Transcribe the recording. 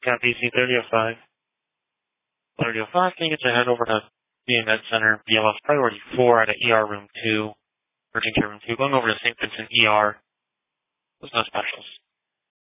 Copy C3005. 3005, can you get your head over to VA Med Center, BLS Priority 4 at ER Room 2, Urgent Care Room 2, going over to St. Vincent ER. There's no specials.